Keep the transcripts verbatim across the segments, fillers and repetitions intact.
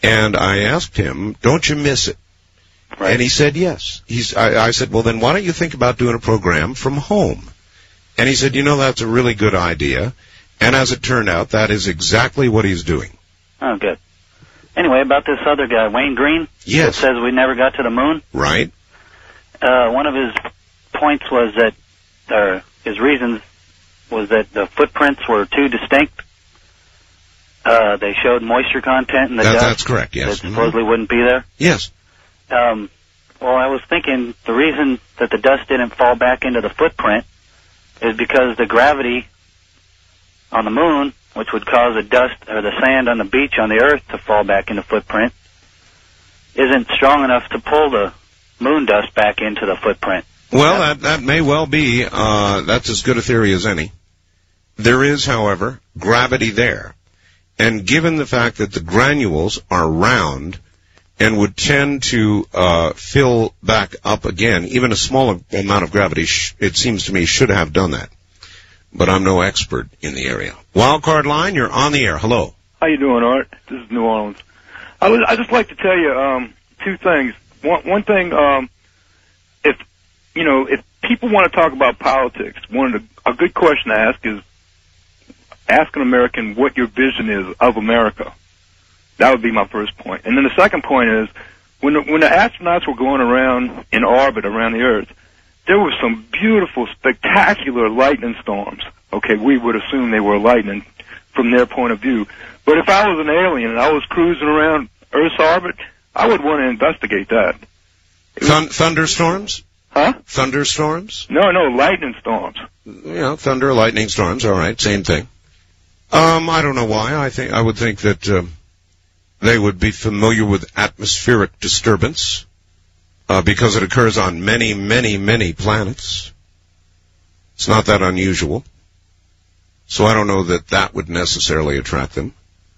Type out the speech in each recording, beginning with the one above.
And I asked him, don't you miss it? Right. And he said yes. He's, I, I said, well, then why don't you think about doing a program from home? And he said, you know, that's a really good idea. And as it turned out, that is exactly what he's doing. Oh, good. Anyway, about this other guy, Wayne Green. Yes. That says we never got to the moon. Right. Uh, one of his points was that, or his reasons was that the footprints were too distinct. Uh, they showed moisture content in the that, dust. That's correct, yes. That supposedly mm-hmm. wouldn't be there. Yes. Um, well, I was thinking the reason that the dust didn't fall back into the footprint is because the gravity on the moon, which would cause the dust or the sand on the beach on the Earth to fall back in the footprint, isn't strong enough to pull the moon dust back into the footprint. Well, that, that may well be. Uh, that's as good a theory as any. There is, however, gravity there. And given the fact that the granules are round and would tend to uh, fill back up again, even a small amount of gravity, sh- it seems to me, should have done that. But I'm no expert in the area. Wildcard line, you're on the air. Hello. How you doing, Art? This is New Orleans. I would I just like to tell you um, two things. One, one thing, um, if you know, if people want to talk about politics, one of the, a good question to ask is, ask an American what your vision is of America. That would be my first point. And then the second point is, when the, when the astronauts were going around in orbit around the Earth, there were some beautiful, spectacular lightning storms. Okay, we would assume they were lightning from their point of view. But if I was an alien and I was cruising around Earth's orbit, I would want to investigate that. Thun- thunderstorms? Huh? Thunderstorms? No, no, lightning storms. You know, thunder, lightning storms, all right, same thing. Um, I don't know why. I think I would think that um, they would be familiar with atmospheric disturbance uh, because it occurs on many, many, many planets. It's not that unusual. So I don't know that that would necessarily attract them.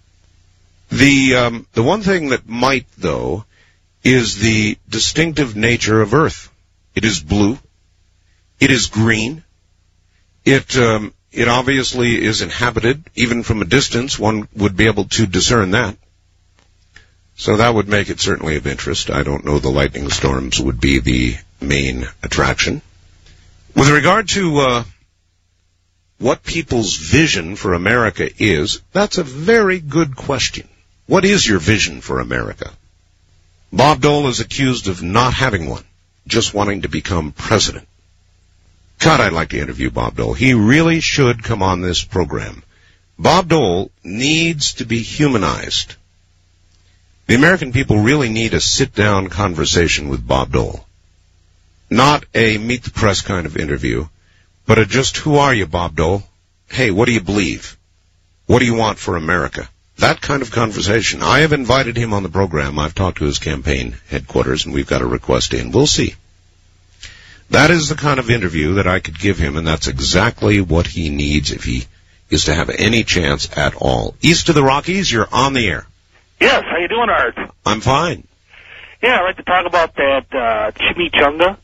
The um, the one thing that might, though, is the distinctive nature of Earth. It is blue. It is green. It um, it obviously is inhabited. Even from a distance, one would be able to discern that. So that would make it certainly of interest. I don't know the lightning storms would be the main attraction. With regard to uh, what people's vision for America is, that's a very good question. What is your vision for America? Bob Dole is accused of not having one, just wanting to become president. God, I'd like to interview Bob Dole. He really should come on this program. Bob Dole needs to be humanized. The American people really need a sit-down conversation with Bob Dole. Not a meet-the-press kind of interview, but a just, who are you, Bob Dole? Hey, what do you believe? What do you want for America? That kind of conversation. I have invited him on the program. I've talked to his campaign headquarters, and we've got a request in. We'll see. That is the kind of interview that I could give him, and that's exactly what he needs if he is to have any chance at all. East of the Rockies, you're on the air. Yes, how you doing, Art? I'm fine. Yeah, I'd like to talk about that uh, chimichanga.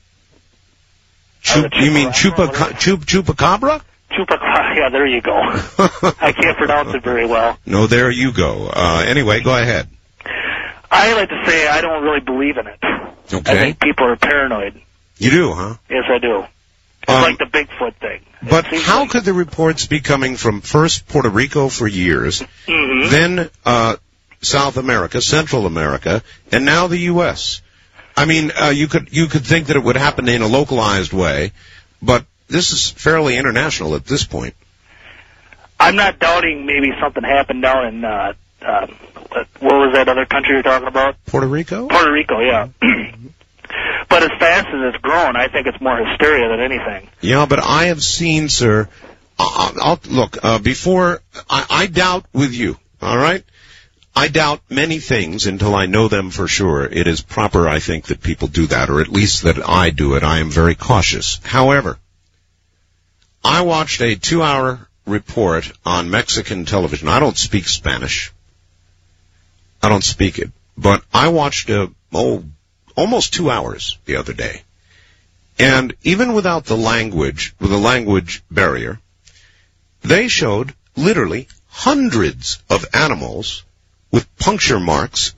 Chup, you mean chupa, chup, chupacabra? Chupacabra, yeah, there you go. I can't pronounce it very well. No, there you go. Uh, anyway, go ahead. I like to say I don't really believe in it. Okay. I think people are paranoid. You do, huh? Yes, I do. It's um, like the Bigfoot thing. But how like... could the reports be coming from first Puerto Rico for years, mm-hmm. then uh, South America, Central America, and now the U S? I mean, uh, you could you could think that it would happen in a localized way, but this is fairly international at this point. I'm not doubting maybe something happened down in, uh, uh, what was that other country you're talking about? Puerto Rico? Puerto Rico, yeah. But as fast as it's grown, I think it's more hysteria than anything. Yeah, but I have seen, sir, I'll, I'll, look, uh, before, I, I doubt with you, all right? I doubt many things until I know them for sure. It is proper, I think, that people do that, or at least that I do it. I am very cautious. However, I watched a two-hour report on Mexican television. I don't speak Spanish. I don't speak it. But I watched a, oh, almost two hours the other day. And even without the language, with a language barrier, they showed literally hundreds of animals with puncture marks